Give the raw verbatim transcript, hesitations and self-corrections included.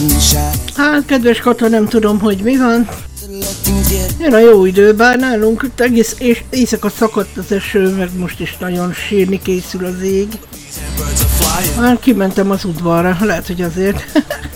Hát, kedves Kata, nem tudom, hogy mi van. Jön a jó idő, bár nálunk egész éjszaka szakadt az eső, meg most is nagyon sírni készül az ég. Már kimentem az udvarra, lehet, hogy azért.